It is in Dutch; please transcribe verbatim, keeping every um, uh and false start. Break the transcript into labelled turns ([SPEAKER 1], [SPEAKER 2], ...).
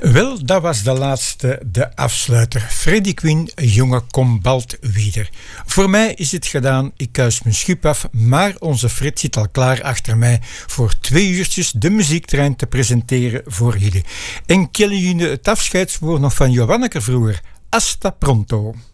[SPEAKER 1] Wel, dat was de laatste, de afsluiter. Freddy Quinn, jonge kom bald wieder. Voor mij is het gedaan, ik kuis mijn schub af, maar onze Fred zit al klaar achter mij voor twee uurtjes de muziektrein te presenteren voor jullie. En kennen jullie het afscheidswoord nog van Johanneke vroeger? Hasta pronto.